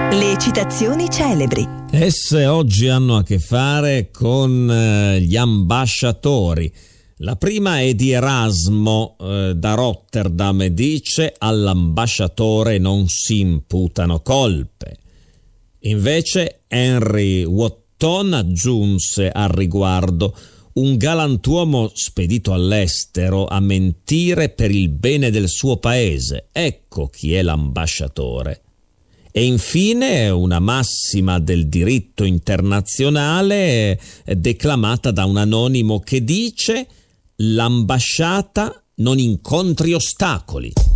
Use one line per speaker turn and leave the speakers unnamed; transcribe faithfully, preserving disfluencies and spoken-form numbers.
Le citazioni celebri.
Esse oggi hanno a che fare con eh, gli ambasciatori. La prima è di Erasmo eh, da Rotterdam e dice: all'ambasciatore non si imputano colpe. Invece Henry Wotton aggiunse al riguardo: un galantuomo spedito all'estero a mentire per il bene del suo paese. Ecco chi è l'ambasciatore. E infine una massima del diritto internazionale declamata da un anonimo che dice: l'ambasciata non incontri ostacoli.